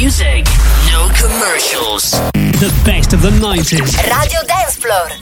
music, no commercials. The best of the 90s. Radio Dance Floor.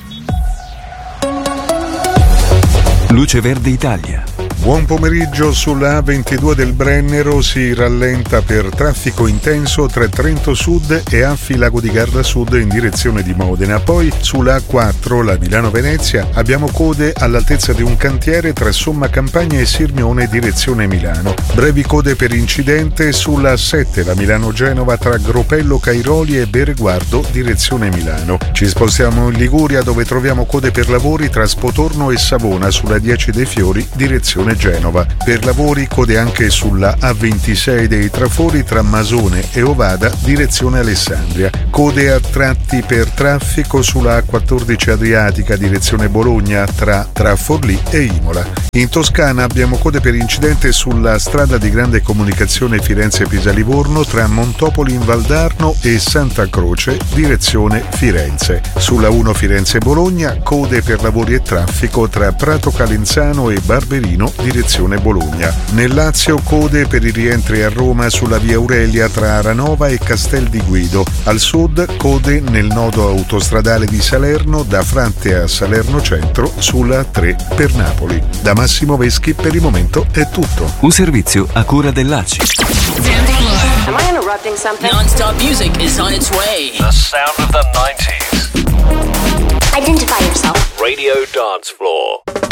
Luce Verde Italia. Buon pomeriggio. Sulla A22 del Brennero si rallenta per traffico intenso tra Trento Sud e Affi Lago di Garda Sud in direzione di Modena. Poi sulla A4, la Milano-Venezia, abbiamo code all'altezza di un cantiere tra Somma Campagna e Sirmione direzione Milano. Brevi code per incidente sulla A7, la Milano-Genova tra Gropello Cairoli e Bereguardo direzione Milano. Ci spostiamo in Liguria dove troviamo code per lavori tra Spotorno e Savona sulla 10 dei Fiori direzione Genova. Per lavori code anche sulla A26 dei Trafori tra Masone e Ovada direzione Alessandria. Code a tratti per traffico sulla A14 Adriatica direzione Bologna tra Forlì e Imola. In Toscana abbiamo code per incidente sulla strada di grande comunicazione Firenze-Pisa-Livorno tra Montopoli in Valdarno e Santa Croce direzione Firenze. Sulla 1 Firenze-Bologna code per lavori e traffico tra Prato Calenzano e Barberino direzione Bologna. Nel Lazio code per i rientri a Roma sulla via Aurelia tra Aranova e Castel di Guido. Al sud code nel nodo autostradale di Salerno da Frante a Salerno Centro sulla A3 per Napoli. Da Massimo Veschi per il momento è tutto. Un servizio a cura dell'ACI. Am I interrupting something? Non-stop music is on its way. The sound of the 90s. Identify yourself. Radio Dance Floor.